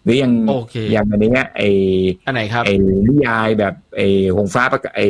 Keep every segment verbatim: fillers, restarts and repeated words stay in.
รือยังโอเคอย่างอันนี้ไอ้อันไหนครับไอ้นิยายแบบไอ้หงฟ้าไอ้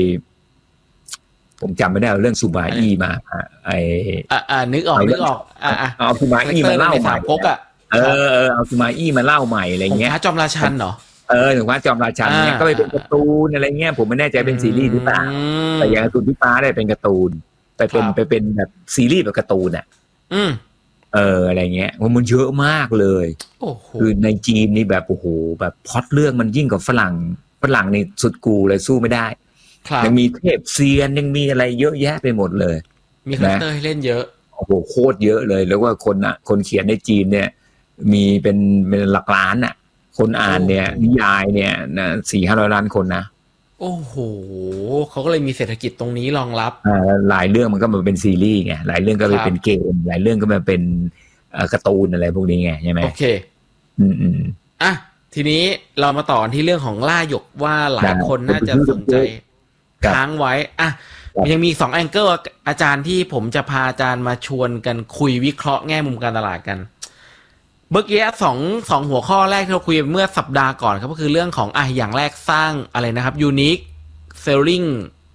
ผมจำไม่ได้เรื่องซูมาอี้มาไอ้อ่าอ่านึกออกนึกออกอ่าอ่าเอาซูมาอี้มาเล่าใหม่ก๊กอ่ะเออเออเอาซูมาอี้มาเล่าใหม่อะไรเงี้ยหงฟ้าจอมราชันเหรอเออหงฟ้าจอมราชันเนี่ยก็ไปเป็นการ์ตูนอะไรเงี้ยผมไม่แน่ใจเป็นซีรีส์หรือเปล่าแต่อย่างคุณพี่ฟ้าได้เป็นการ์ตูนไปเป็นไปเป็นแบบซีรีส์แบบการ์ตูนอ่ะอืมเอออะไรเงี้ยมันเยอะมากเลยคือในจีนนี่แบบโอ้โหแบบพล็อตเรื่องมันยิ่งกว่าฝรั่งฝรั่งนี่สุดกูเลยสู้ไม่ได้ยังมีเทพเซียนยังมีอะไรเยอะแยะไปหมดเลยมีคาแรคเตอร์ให้เล่นเยอะโอ้โหโคตรเยอะเลยแล้วว่าคนอ่ะคนเขียนในจีนเนี่ยมีเป็นเป็นหลักล้านอ่ะคนอ่านเนี่ยนิยายเนี่ยนะสี่ห้าร้อยล้านคนนะโอ้โหเขาก็เลยมีเศรษฐกิจตรงนี้รองรับอ่าหลายเรื่องมันก็มาเป็นซีรีส์ไงหลายเรื่องก็ไปเป็นเกมหลายเรื่องก็มาเป็นการ์ตูนอะไรพวกนี้ไงใช่ไหมโอเคอืมอืมอ่ะทีนี้เรามาต่อที่เรื่องของล่าหยกว่าหลายคนน่าจะสนใจค้างไว้อ่ะยังมีสองแองเกิลอาจารย์ที่ผมจะพาอาจารย์มาชวนกันคุยวิเคราะห์แง่มุมการตลาดกันเมื่อกี้สองสองหัวข้อแรกที่เราคุยเมื่อสัปดาห์ก่อนครับก็คือเรื่องของอ่ะอย่างแรกสร้างอะไรนะครับ unique selling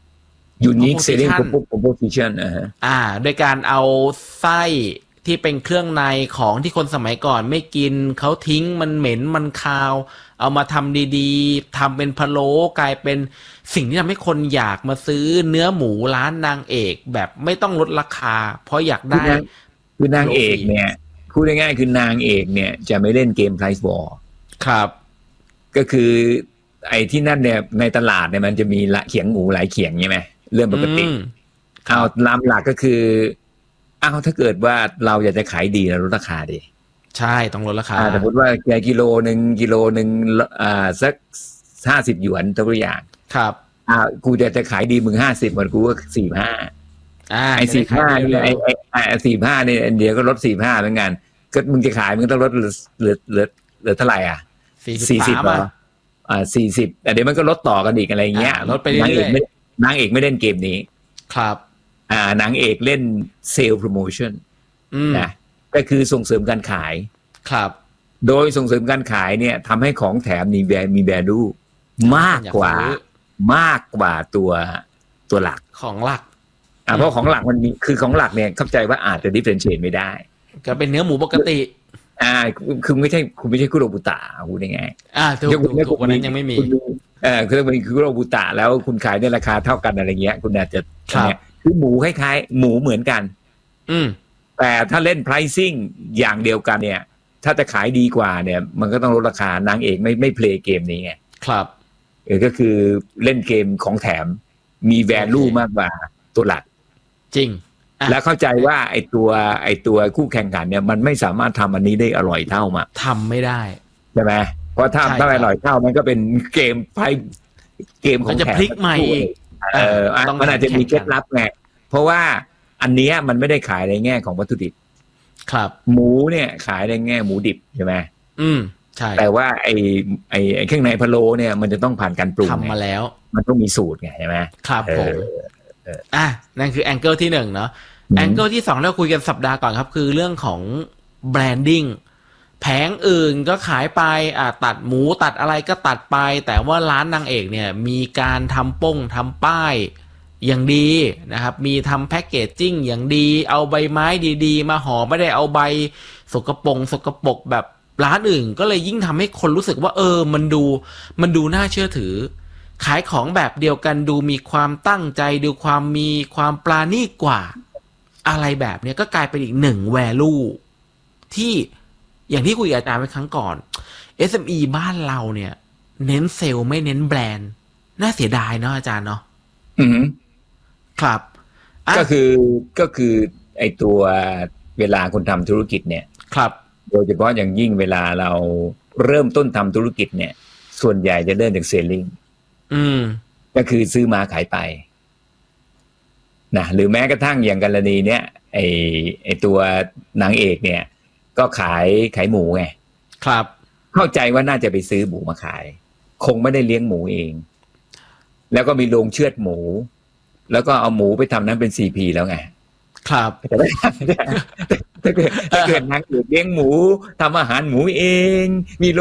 unique selling proposition อ่าอ่าโดยการเอาไส้ที่เป็นเครื่องในของที่คนสมัยก่อนไม่กินเขาทิ้งมันเหม็นมันคาวเอามาทำดีๆทำเป็นพะโล้กลายเป็นสิ่งที่ทำให้คนอยากมาซื้อเนื้อหมูร้านนางเอกแบบไม่ต้องลดราคาเพราะอยากได้คือนางเอกเนี่ยพูดง่ายๆคือนางเอกเนี่ยจะไม่เล่นเกม price war ครับก็คือไอ้ที่นั่นเนี่ยในตลาดเนี่ยมันจะมีละเขียงหมูหลายเขียงใช่ไหมเรื่องปกติเอาลำหลักก็คืออ้าวถ้าเกิดว่าเราอยากจะขายดีเราลดราคาดิใช่ต้องลดราคาสมมติว่าแกกิโลหนึ่งกิโลหนึ่งอ่าสักห้าสิบหยวนตัวอย่างครับอ่ากูจะจะขายดีมึงห้าสิบมันกูก็สี่ห้าอ่าไอ้สี่ห้าเนี่ยไอ้ไอ้สี่ห้าเนี่ยเดี๋ยวก็ลดสี่ห้าเหมือนกันก็มึงจะขายมึงต้องลดเหลือเหลือเหลือเหลือเท่าไหร่อ่ะสี่สิบเหรออ่าสี่สิบแต่เดี๋ยวมันก็ลดต่อกันอีกอะไรเงี้ยลดไปเรื่อยๆนางเอกไม่เล่นเกมนี้ครับอ่านางเอกเล่นเซลล์โปรโมชั่นนะก็คือส่งเสริมการขายครับโดยส่งเสริมการขายเนี่ยทำให้ของแถมมีแบรมีแบรูมากกว่ามากกว่าตัวตัวหลักของหลักอ่าเพราะของหลักมันมีคือของหลักเนี่ยเข้าใจว่าอาจจะดิฟเฟรนเชียตไม่ได้ก็เป็นเนื้อหมูปกติอ่าคือไม่ใช่คุณไม่ใช่คุโรบุตะพูดยังไงอ่าถูกถูกวันนั้นยังไม่มีเออคือเป็นคุโรบุตะแล้วคุณขายในราคาเท่ากันอะไรเงี้ยคุณอาจจะเนี่ยคือหมูคล้ายๆหมูเหมือนกันอืมแต่ถ้าเล่น pricing อย่างเดียวกันเนี่ยถ้าจะขายดีกว่าเนี่ยมันก็ต้องลดราคานางเอกไม่ไม่เพลย์เกมนี้ไงครับเออก็คือเล่นเกมของแถมมี value มากกว่าตัวหลักจริงแล้วเข้าใจว่าไอตัวไอตัวคู่แข่งขันเนี่ยมันไม่สามารถทำอันนี้ได้อร่อยเท่ามาทำไม่ได้ใช่ไหมเพราะถ้าถ้าอร่อยเท่ามันก็เป็นเกมไพ่เกมของแถมจะพลิกใหม่อีกเออมันอาจจะมีเคล็ดลับไงเพราะว่าอันนี้มันไม่ได้ขายในแง่ของวัตถุดิบครับหมูเนี่ยขายในแง่หมูดิบใช่ไหมอืมใช่แต่ว่าไอไอไอเครื่องในพะโล้เนี่ยมันจะต้องผ่านการปรุงทำมาแล้วมันต้องมีสูตรไงใช่ไหมครับผมอ่ะนั่นคือแองเกิลที่หนึ่งเนาะแองเกิลที่สองเราคุยกันสัปดาห์ก่อนครับคือเรื่องของแบรนดิ้งแผงอื่นก็ขายไปอ่าตัดหมูตัดอะไรก็ตัดไปแต่ว่าร้านนางเอกเนี่ยมีการทำป้งทำป้ายอย่างดีนะครับมีทำแพ็กเกจจิ้งอย่างดีเอาใบไม้ดีๆมาห่อไม่ได้เอาใบสกปรกสกปรกแบบร้านอื่นก็เลยยิ่งทำให้คนรู้สึกว่าเออมันดูมันดูน่าเชื่อถือขายของแบบเดียวกันดูมีความตั้งใจดูความมีความปราณีตกว่าอะไรแบบนี้ก็กลายเป็นอีกหนึ่ง value ที่อย่างที่คุยกับอาจารย์ไปครั้งก่อน เอส เอ็ม อี บ้านเราเนี่ยเน้นเซลล์ไม่เน้นแบรนด์น่าเสียดายเนาะอาจารย์เนาะอืมครับก็คือก็คือไอตัวเวลาคนทำธุรกิจเนี่ยครับโดยเฉพาะอย่างยิ่งเวลาเราเริ่มต้นทำธุรกิจเนี่ยส่วนใหญ่จะเริ่มจากเซลลิ่งอืมก็คือซื้อมาขายไปนะหรือแม้กระทั่งอย่างกรณีเนี้ยไอไอตัวนางเอกเนี่ยก็ขายขายหมูไงครับเข้าใจว่าน่าจะไปซื้อหมูมาขายคงไม่ได้เลี้ยงหมูเองแล้วก็มีโรงเชือดหมูแล้วก็เอาหมูไปทำนั้นเป็น ซี พี แล้วไงครับแต่ถ้าเกิดถ้าเกิดนางเอกเลี้ยงหมูทำอาหารหมูเองมี